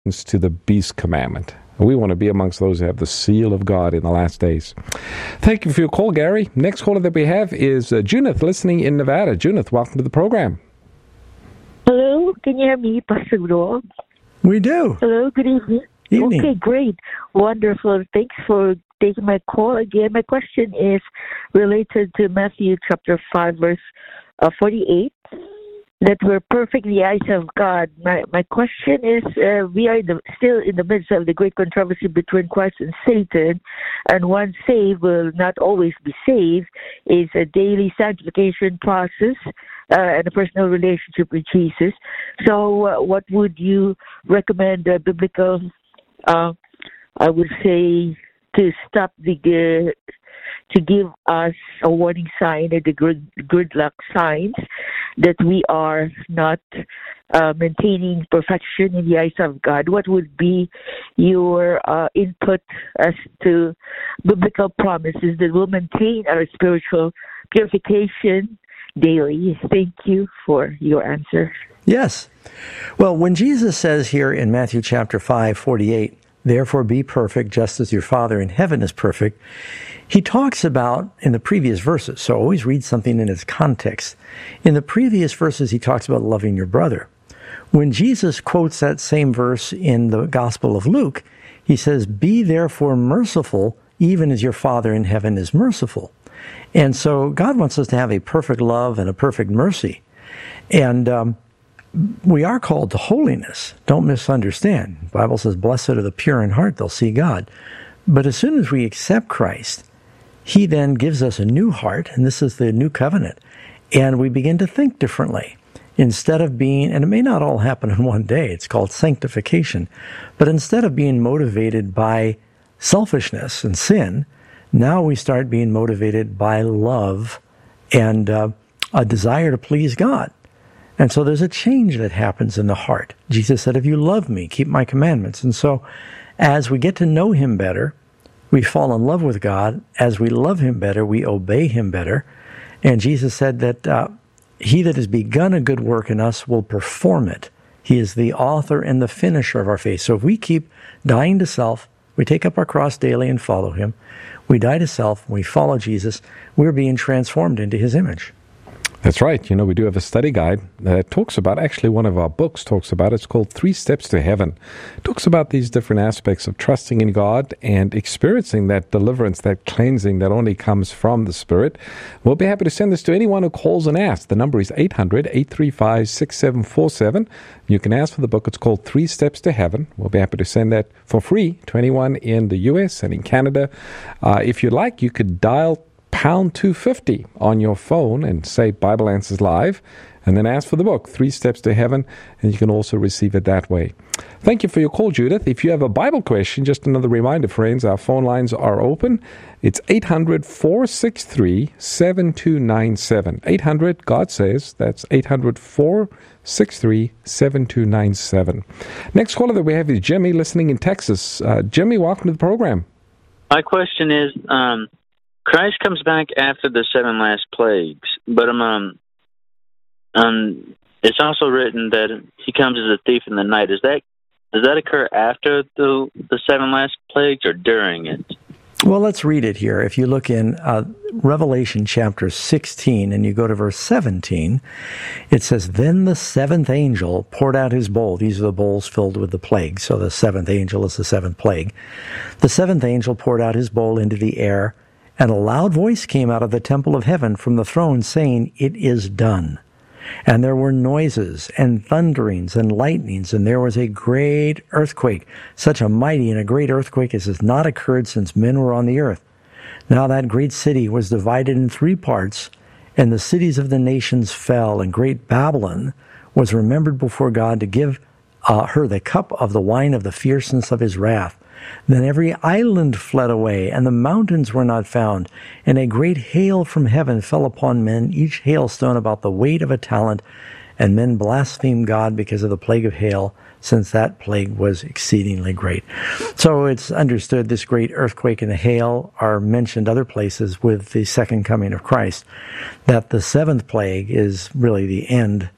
to the beast commandment. We want to be amongst those who have the seal of God in the last days. Thank you for your call, Gary. Next caller that we have is Junith, listening in Nevada. Junith, welcome to the program. Hello, can you hear me, Pastor Rob? We do. Hello, good evening. Okay, great. Wonderful. Thanks for taking my call again. My question is related to Matthew chapter 5, verse 48. That we're perfect in the eyes of God. My question is, we are still in the midst of the great controversy between Christ and Satan, and one saved will not always be saved. Is a daily sanctification process and a personal relationship with Jesus. So what would you recommend biblical, I would say, to stop to give us a warning sign or the good luck signs that we are not maintaining perfection in the eyes of God? What would be your input as to biblical promises that will maintain our spiritual purification daily? Thank you for your answer. Yes. Well, when Jesus says here in Matthew chapter 5:48, therefore be perfect just as your Father in heaven is perfect, he talks about in the previous verses, so always read something in its context. In the previous verses, he talks about loving your brother. When Jesus quotes that same verse in the Gospel of Luke, he says, be therefore merciful, even as your Father in heaven is merciful. And so God wants us to have a perfect love and a perfect mercy. And we are called to holiness. Don't misunderstand. The Bible says, blessed are the pure in heart, they'll see God. But as soon as we accept Christ, he then gives us a new heart, and this is the new covenant, and we begin to think differently. Instead of being, and it may not all happen in one day, it's called sanctification, but instead of being motivated by selfishness and sin, now we start being motivated by love and a desire to please God. And so there's a change that happens in the heart. Jesus said, if you love me, keep my commandments. And so as we get to know him better, we fall in love with God. As we love him better, we obey him better. And Jesus said that he that has begun a good work in us will perform it. He is the author and the finisher of our faith. So if we keep dying to self, we take up our cross daily and follow him, we die to self, we follow Jesus, we're being transformed into his image. That's right. You know, we do have a study guide that talks about, actually one of our books talks about, it's called 3 Steps to Heaven. It talks about these different aspects of trusting in God and experiencing that deliverance, that cleansing that only comes from the Spirit. We'll be happy to send this to anyone who calls and asks. The number is 800-835-6747. You can ask for the book. It's called 3 Steps to Heaven. We'll be happy to send that for free to anyone in the U.S. and in Canada. If you'd like, you could dial pound 250 on your phone and say Bible Answers Live, and then ask for the book, 3 Steps to Heaven, and you can also receive it that way. Thank you for your call, Judith. If you have a Bible question, just another reminder, friends, our phone lines are open. It's 800-463-7297. 800, God says, that's 800-463-7297. Next caller that we have is Jimmy, listening in Texas. Jimmy, welcome to the program. My question is, Christ comes back after the 7 last plagues, but it's also written that he comes as a thief in the night. Does that occur after the 7 last plagues or during it? Well, let's read it here. If you look in Revelation chapter 16 and you go to verse 17, it says, then the 7th angel poured out his bowl. These are the bowls filled with the plagues. So the 7th angel is the 7th plague. The 7th angel poured out his bowl into the air, and a loud voice came out of the temple of heaven from the throne, saying, it is done. And there were noises and thunderings and lightnings, and there was a great earthquake, such a mighty and a great earthquake as has not occurred since men were on the earth. Now that great city was divided in 3 parts, and the cities of the nations fell, and great Babylon was remembered before God to give her the cup of the wine of the fierceness of his wrath. Then every island fled away, and the mountains were not found. And a great hail from heaven fell upon men, each hailstone about the weight of a talent. And men blasphemed God because of the plague of hail, since that plague was exceedingly great. So it's understood this great earthquake and the hail are mentioned other places with the second coming of Christ, that the 7th plague is really the end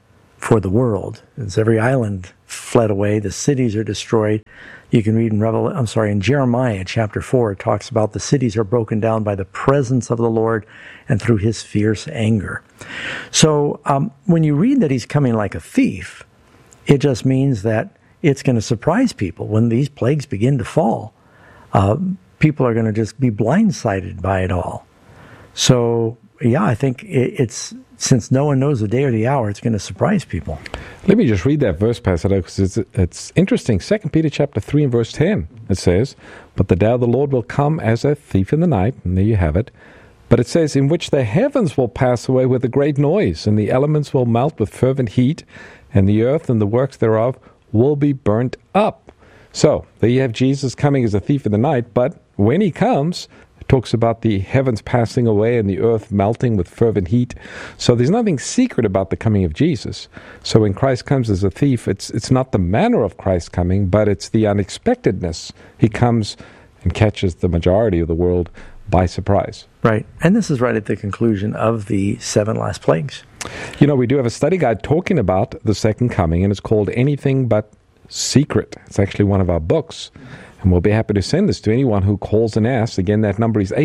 for the world. As every island fled away, the cities are destroyed. You can read in Jeremiah chapter 4, it talks about the cities are broken down by the presence of the Lord and through his fierce anger. So when you read that he's coming like a thief, it just means that it's going to surprise people. When these plagues begin to fall, people are going to just be blindsided by it all. So, yeah, I think it's since no one knows the day or the hour, it's going to surprise people. Let me just read that verse, Pastor, because it's interesting. 2 Peter chapter 3 and verse 10, it says, "But the day of the Lord will come as a thief in the night," and there you have it. But it says, "In which the heavens will pass away with a great noise, and the elements will melt with fervent heat, and the earth and the works thereof will be burnt up." So, there you have Jesus coming as a thief in the night, but when he comes, it talks about the heavens passing away and the earth melting with fervent heat. So there's nothing secret about the coming of Jesus. So when Christ comes as a thief, it's not the manner of Christ coming, but it's the unexpectedness. He comes and catches the majority of the world by surprise. Right. And this is right at the conclusion of the 7 last plagues. You know, we do have a study guide talking about the second coming, and it's called Anything But Secret. It's actually one of our books. And we'll be happy to send this to anyone who calls and asks. Again, that number is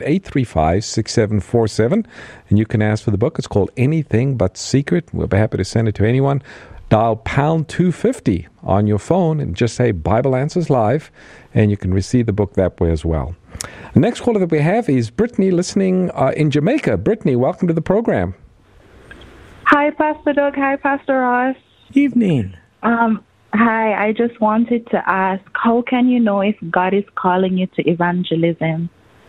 800-835-6747. And you can ask for the book. It's called Anything But Secret. We'll be happy to send it to anyone. Dial pound 250 on your phone and just say Bible Answers Live, and you can receive the book that way as well. The next caller that we have is Brittany, listening in Jamaica. Brittany, welcome to the program. Hi, Pastor Doug. Hi, Pastor Ross. Evening. Hi, I just wanted to ask, how can you know if God is calling you to evangelism?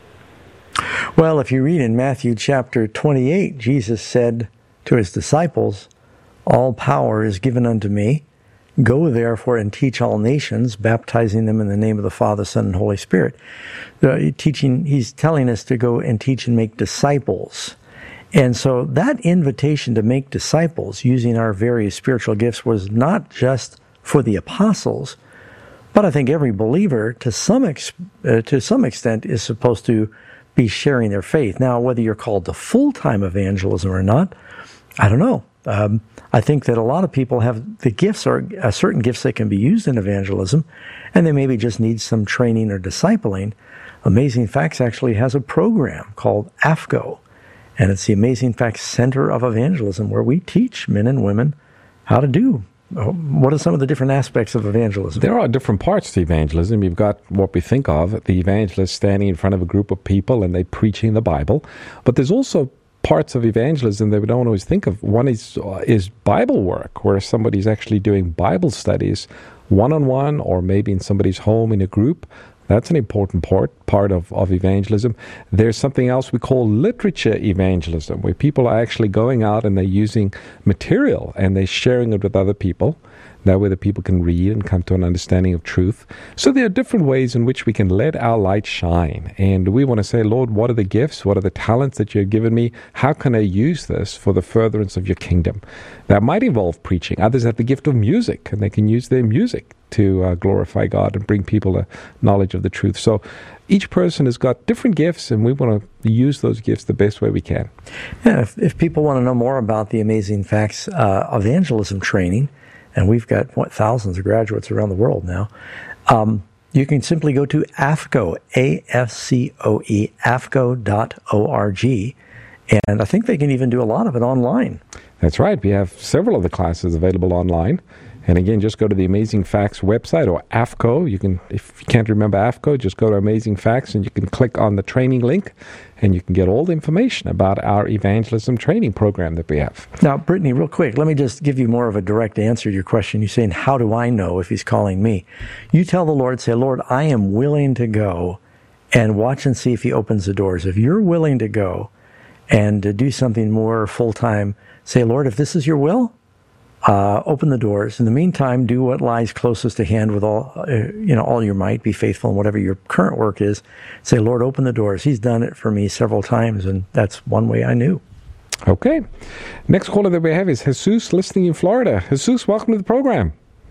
Well, if you read in Matthew chapter 28, Jesus said to his disciples, "All power is given unto me. Go therefore and teach all nations, baptizing them in the name of the Father, Son, and Holy Spirit." He's telling us to go and teach and make disciples. And so that invitation to make disciples using our various spiritual gifts was not just for the apostles, but I think every believer to some extent is supposed to be sharing their faith. Now, whether you're called to full-time evangelism or not, I don't know. I think that a lot of people have the gifts or certain gifts that can be used in evangelism, and they maybe just need some training or discipling. Amazing Facts actually has a program called AFCO, and it's the Amazing Facts Center of Evangelism, where we teach men and women how to do. What are some of the different aspects of evangelism? There are different parts to evangelism. You've got what we think of, the evangelist standing in front of a group of people and they preaching the Bible. But there's also parts of evangelism that we don't always think of. One is Bible work, where somebody's actually doing Bible studies one-on-one or maybe in somebody's home in a group. That's an important part of evangelism. There's something else we call literature evangelism, where people are actually going out and they're using material and they're sharing it with other people. That way the people can read and come to an understanding of truth. So there are different ways in which we can let our light shine. And we want to say, Lord, what are the gifts? What are the talents that you've given me? How can I use this for the furtherance of your kingdom? That might involve preaching. Others have the gift of music, and they can use their music to glorify God and bring people a knowledge of the truth. So each person has got different gifts, and we want to use those gifts the best way we can. Yeah, if people want to know more about the Amazing Facts evangelism training, and we've got thousands of graduates around the world now, you can simply go to AFCO, AFCOE, AFCO.org, and I think they can even do a lot of it online. That's right. We have several of the classes available online. And again, just go to the Amazing Facts website or AFCO. You can, if you can't remember AFCO, just go to Amazing Facts and you can click on the training link and you can get all the information about our evangelism training program that we have. Now, Brittany, real quick, let me just give you more of a direct answer to your question. You're saying, how do I know if he's calling me? You tell the Lord, say, Lord, I am willing to go, and watch and see if he opens the doors. If you're willing to go and to do something more full-time, say, Lord, if this is your will, open the doors. In the meantime, do what lies closest to hand with all your might. Be faithful in whatever your current work is. Say, Lord, open the doors. He's done it for me several times, and that's one way I knew. Okay. Next caller that we have is Jesus, listening in Florida. Jesus, welcome to the program.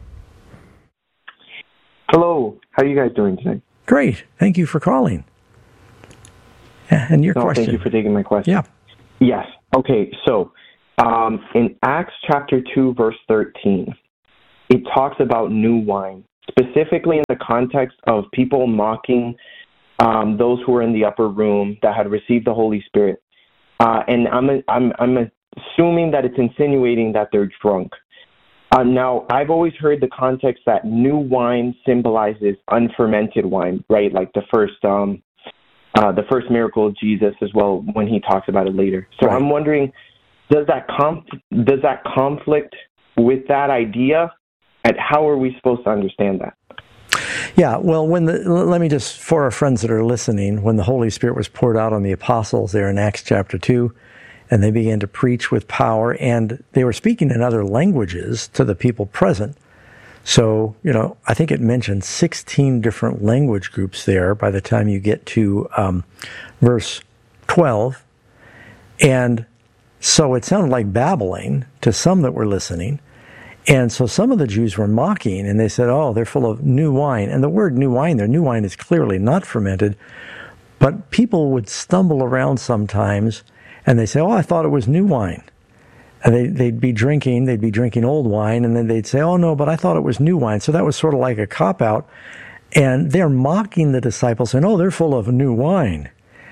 Hello. How are you guys doing today? Great. Thank you for calling. Yeah, and your question. Thank you for taking my question. Yeah. Yes. Okay. So in Acts chapter 2, verse 13, it talks about new wine, specifically in the context of people mocking those who were in the upper room that had received the Holy Spirit. And I'm assuming that it's insinuating that they're drunk. Now, I've always heard the context that new wine symbolizes unfermented wine, right? Like the first miracle of Jesus as well, when he talks about it later. So right. I'm wondering, does that conflict with that idea, and how are we supposed to understand that? Yeah, well, let me just, for our friends that are listening, when the Holy Spirit was poured out on the apostles there in Acts chapter 2, and they began to preach with power, and they were speaking in other languages to the people present. So, I think it mentioned 16 different language groups there by the time you get to verse 12. And so it sounded like babbling to some that were listening. And so some of the Jews were mocking, and they said, oh, they're full of new wine. And the word new wine there, new wine is clearly not fermented, but people would stumble around sometimes, and they say, oh, I thought it was new wine. And they'd be drinking old wine, and then they'd say, oh, no, but I thought it was new wine. So that was sort of like a cop-out. And they're mocking the disciples, saying, oh, they're full of new wine.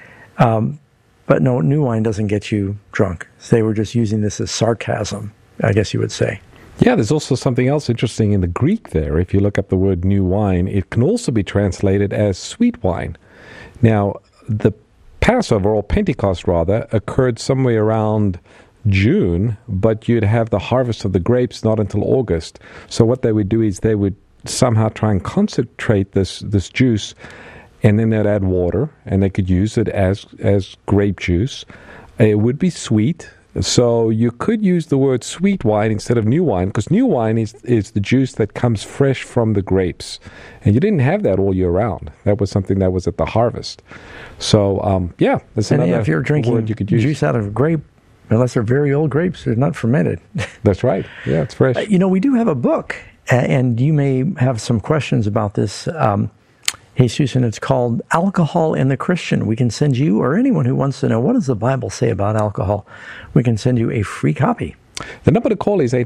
But no, new wine doesn't get you drunk. So they were just using this as sarcasm, I guess you would say. Yeah, there's also something else interesting in the Greek there. If you look up the word new wine, it can also be translated as sweet wine. Now, the Passover, or Pentecost rather, occurred somewhere around June, but you'd have the harvest of the grapes not until August. So what they would do is they would somehow try and concentrate this juice, and then they'd add water, and they could use it as grape juice. It would be sweet. So you could use the word sweet wine instead of new wine, because new wine is the juice that comes fresh from the grapes. And you didn't have that all year round. That was something that was at the harvest. So, that's another if you're drinking word you could use. Juice out of grape, unless they're very old grapes, they're not fermented. That's right. Yeah, it's fresh. We do have a book, and you may have some questions about this, Jesus, and it's called Alcohol and the Christian. We can send you, or anyone who wants to know, what does the Bible say about alcohol? We can send you a free copy. The number to call is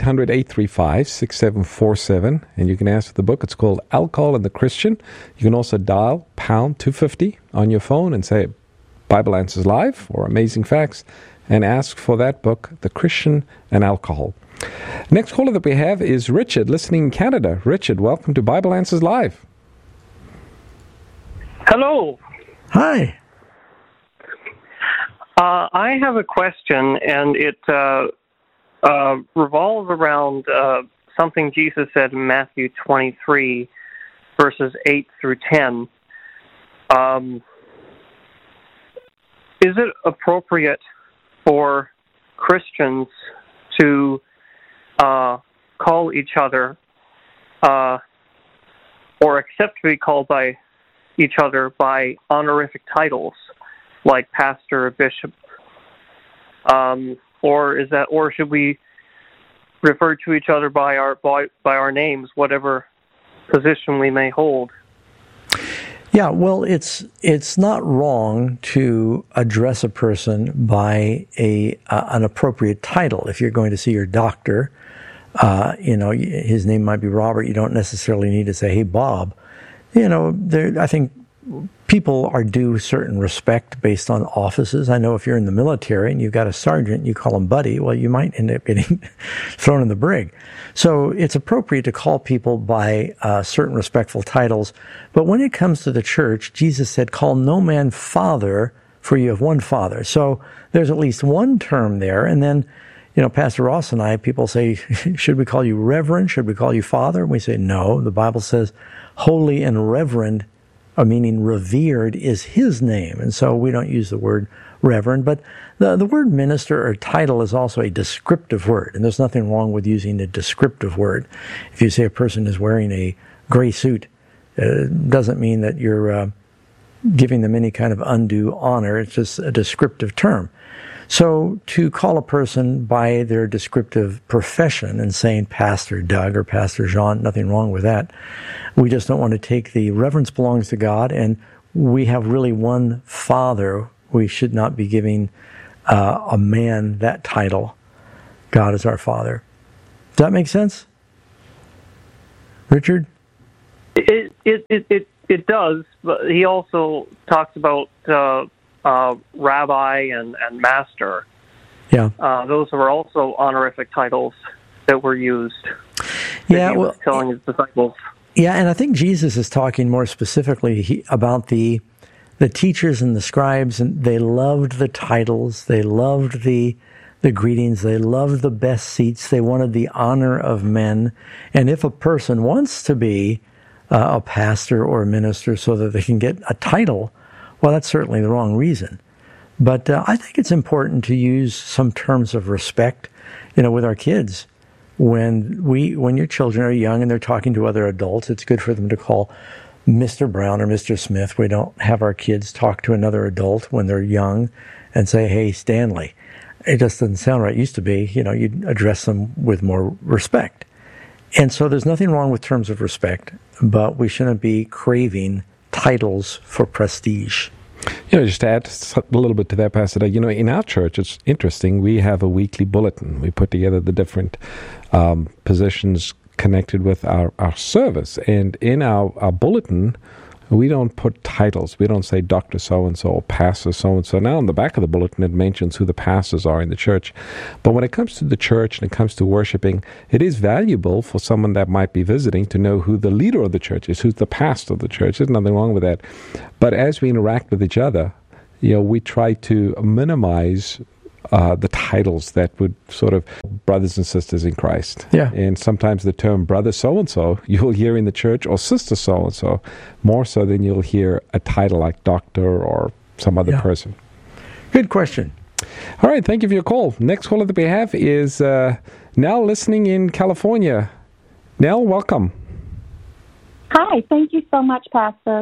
800-835-6747, and you can ask for the book. It's called Alcohol and the Christian. You can also dial pound 250 on your phone and say Bible Answers Live or Amazing Facts, and ask for that book, The Christian and Alcohol. Next caller that we have is Richard, listening in Canada. Richard, welcome to Bible Answers Live. Hello. Hi. I have a question, and it revolves around something Jesus said in Matthew 23, verses 8 through 10. Is it appropriate for Christians to call each other or accept to be called by each other by honorific titles like pastor or bishop, or should we refer to each other by our names, whatever position we may hold? Yeah, well, it's not wrong to address a person by an appropriate title. If you're going to see your doctor, his name might be Robert. You don't necessarily need to say, "Hey, Bob." I think people are due certain respect based on offices. I know if you're in the military and you've got a sergeant, you call him buddy, well, you might end up getting thrown in the brig. So it's appropriate to call people by certain respectful titles. But when it comes to the church, Jesus said, call no man father, for you have one Father. So there's at least one term there. And then, Pastor Ross and I, people say, should we call you reverend? Should we call you father? And we say, no. The Bible says holy and reverend, meaning revered, is his name. And so we don't use the word reverend. But the word minister or title is also a descriptive word. And there's nothing wrong with using a descriptive word. If you say a person is wearing a gray suit, it doesn't mean that you're giving them any kind of undue honor. It's just a descriptive term. So to call a person by their descriptive profession and saying Pastor Doug or Pastor Jean, nothing wrong with that. We just don't want to take the reverence belongs to God, and we have really one Father. We should not be giving a man that title. God is our Father. Does that make sense? Richard? It does, but he also talks about rabbi and master. Yeah. Those were also honorific titles that were used. Yeah, he was telling his disciples. Yeah, and I think Jesus is talking more specifically about the teachers and the scribes, and they loved the titles, they loved the greetings, they loved the best seats, they wanted the honor of men. And if a person wants to be a pastor or a minister so that they can get a title, well, that's certainly the wrong reason. But I think it's important to use some terms of respect, with our kids. When your children are young and they're talking to other adults, it's good for them to call Mr. Brown or Mr. Smith. We don't have our kids talk to another adult when they're young and say, "Hey, Stanley." It just doesn't sound right. It used to be, you'd address them with more respect. And so there's nothing wrong with terms of respect, but we shouldn't be craving titles for prestige. Just to add a little bit to that, Pastor, in our church, it's interesting. We have a weekly bulletin. We put together the different positions connected with our service. And in our bulletin, we don't put titles. We don't say Dr. So-and-so or Pastor so-and-so. Now, on the back of the bulletin, it mentions who the pastors are in the church. But when it comes to the church and it comes to worshiping, it is valuable for someone that might be visiting to know who the leader of the church is, who's the pastor of the church. There's nothing wrong with that. But as we interact with each other, we try to minimize the titles that would sort of brothers and sisters in Christ. Yeah. And sometimes the term brother so-and-so you'll hear in the church, or sister so-and-so, more so than you'll hear a title like doctor or some other person. Good question. All right, thank you for your call. Next caller that we have is Nell, listening in California. Nell, welcome. Hi, thank you so much, Pastor.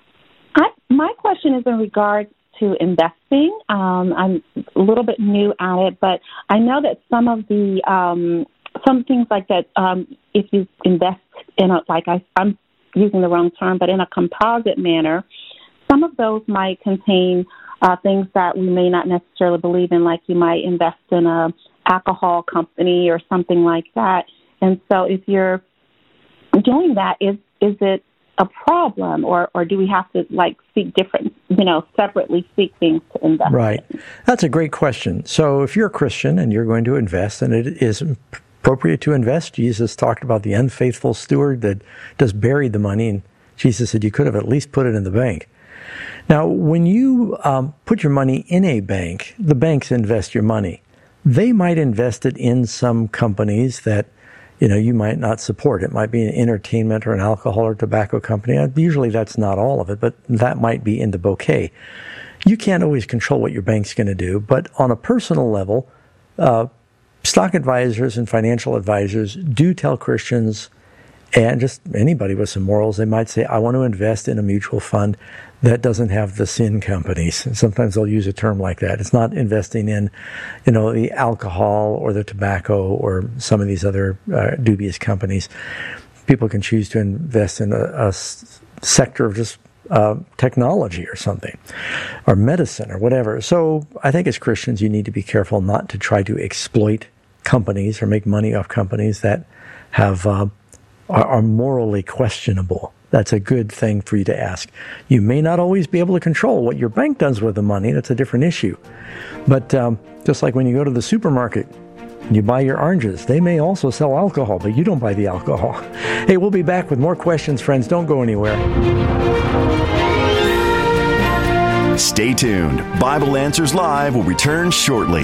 My question is in regards to investing. I'm a little bit new at it, but I know that some of the some things like that, if you invest in I'm using the wrong term, but in a composite manner, some of those might contain things that we may not necessarily believe in, like you might invest in a alcohol company or something like that. And so if you're doing that, is it a problem, or do we have to seek different, separately seek things to invest Right. in? That's a great question. So if you're a Christian and you're going to invest, and it is appropriate to invest, Jesus talked about the unfaithful steward that just buried the money, and Jesus said you could have at least put it in the bank. Now, when you put your money in a bank, the banks invest your money. They might invest it in some companies that you might not support. It might be an entertainment or an alcohol or tobacco company. Usually that's not all of it, but that might be in the bouquet. You can't always control what your bank's going to do, but on a personal level, stock advisors and financial advisors do tell Christians, and just anybody with some morals, they might say, I want to invest in a mutual fund that doesn't have the sin companies. And sometimes they'll use a term like that. It's not investing in, the alcohol or the tobacco or some of these other dubious companies. People can choose to invest in a sector of just technology or something, or medicine or whatever. So I think as Christians, you need to be careful not to try to exploit companies or make money off companies that have are morally questionable. That's a good thing for you to ask. You may not always be able to control what your bank does with the money. That's a different issue. But just like when you go to the supermarket and you buy your oranges, they may also sell alcohol, but you don't buy the alcohol. Hey, we'll be back with more questions, friends. Don't go anywhere. Stay tuned. Bible Answers Live will return shortly.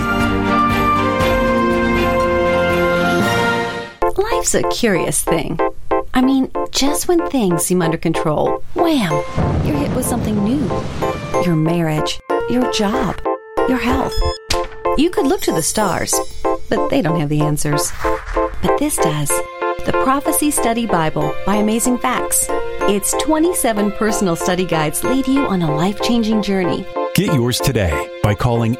Life's a curious thing. I mean, just when things seem under control, wham, you're hit with something new. Your marriage, your job, your health. You could look to the stars, but they don't have the answers. But this does. The Prophecy Study Bible by Amazing Facts. Its 27 personal study guides lead you on a life-changing journey. Get yours today by calling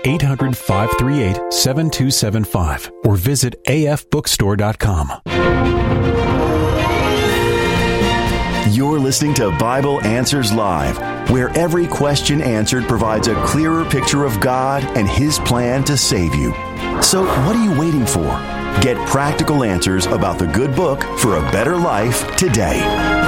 800-538-7275 or visit afbookstore.com. You're listening to Bible Answers Live, where every question answered provides a clearer picture of God and His plan to save you. So what are you waiting for? Get practical answers about the good book for a better life today.